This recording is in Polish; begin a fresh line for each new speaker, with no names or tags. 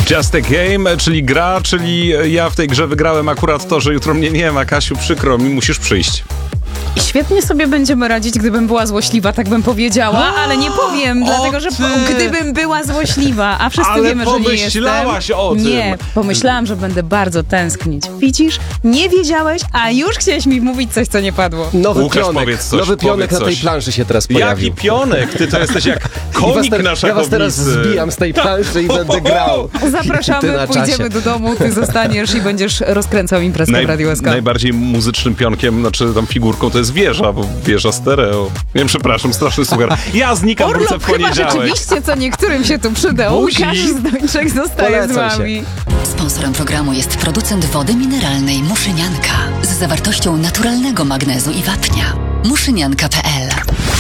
Just a Game, czyli gra, czyli ja w tej grze wygrałem akurat to, że jutro mnie nie ma. Kasiu, przykro mi, musisz przyjść.
Świetnie sobie będziemy radzić, gdybym była złośliwa, tak bym powiedziała, ale nie powiem, dlatego że gdybym była złośliwa, a wszyscy wiemy, że nie jestem.
Pomyślałaś o tym.
Nie, pomyślałam, że będę bardzo tęsknić. Widzisz? Nie wiedziałeś, a już chciałeś mi mówić coś, co nie padło.
Łukasz, powiedz coś,
nowy pionek
powiedz
na tej
coś.
planszy się teraz pojawił.
Jaki pionek? Ty to jesteś jak komik na szachownicy.
Ja was teraz zbijam z tej planszy i będę grał.
Zapraszamy, pójdziemy do domu, ty zostaniesz i będziesz rozkręcał imprezkę w Radio SK.
Najbardziej muzycznym pionkiem, znaczy tam figurką to jest wieża, bo wieża stereo. Nie wiem, przepraszam, straszny suchar. Ja znikam, wrócę w
chyba
poniedziałek.
rzeczywiście, co niektórym się tu przyda.
Buzi.
Łukasz Zdończek zostaje z wami.
Sponsorem programu jest producent wody mineralnej Muszynianka z zawartością naturalnego magnezu i wapnia. Muszynianka.pl